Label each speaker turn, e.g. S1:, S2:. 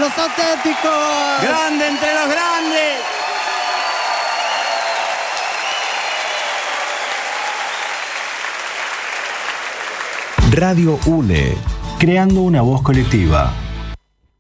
S1: Los Auténticos.
S2: Grande entre los grandes.
S3: Radio UNE, creando una voz colectiva.